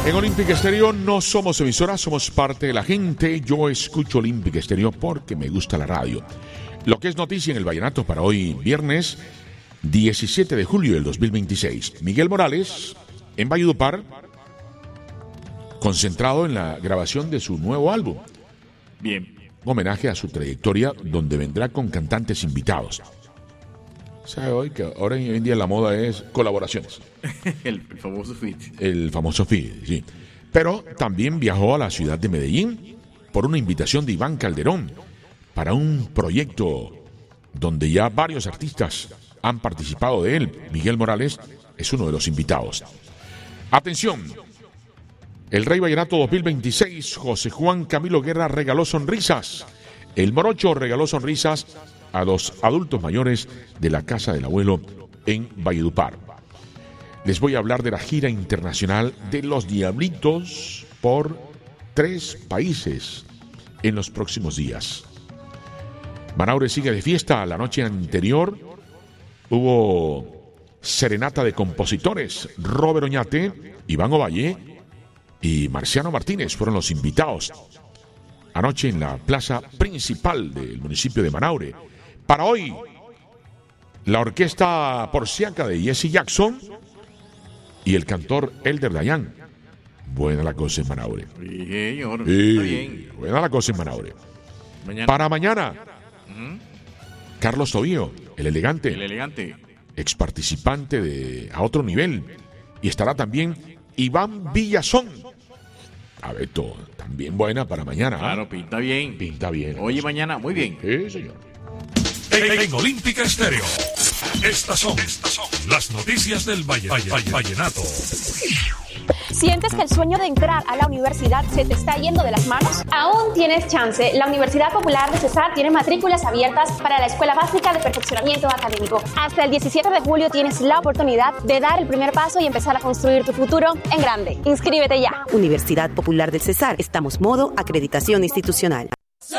En Olímpica Estéreo no somos emisora, somos parte de la gente. Yo escucho Olímpica Estéreo porque me gusta la radio. Lo que es noticia en el vallenato para hoy, viernes 17 de julio del 2026. Miguel Morales, en Valledupar, concentrado en la grabación de su nuevo álbum. Bien. Homenaje a su trayectoria, donde vendrá con cantantes invitados. ¿Sabe hoy que ahora en día la moda es colaboraciones? El famoso feat. El famoso feat, sí. Pero también viajó a la ciudad de Medellín por una invitación de Iván Calderón para un proyecto donde ya varios artistas han participado de él. Miguel Morales es uno de los invitados. Atención, el Rey Vallenato 2026, José Juan Camilo Guerra regaló sonrisas. El Morocho regaló sonrisas a los adultos mayores de la Casa del Abuelo en Valledupar. Les voy a hablar de la gira internacional de Los Diablitos por 3 países en los próximos días. Manaure sigue de fiesta. La noche anterior hubo serenata de compositores. Robert Oñate, Iván Ovalle y Marciano Martínez fueron los invitados. Anoche en la plaza principal del municipio de Manaure. Para hoy, la orquesta porciaca de Jesse Jackson y el cantor Elder Dayan. Buena la cosa en Manaure. Sí, señor. Sí, Está bien. buena la cosa en Manaure. Mañana. Para mañana, Carlos Tobío, el elegante, El elegante. ex participante de A Otro Nivel. Y estará también Iván Villazón. Abeto, también buena para mañana. Claro, pinta bien. Pinta bien. Oye, mañana, muy bien. Sí, señor. En Olímpica Estéreo. Estas son las noticias del vallenato. ¿Sientes que el sueño de entrar a la universidad se te está yendo de las manos? Aún tienes chance. La Universidad Popular de Cesar tiene matrículas abiertas para la Escuela Básica de Perfeccionamiento Académico. Hasta el 17 de julio tienes la oportunidad de dar el primer paso y empezar a construir tu futuro en grande. Inscríbete ya. Universidad Popular del Cesar. Estamos modo acreditación institucional.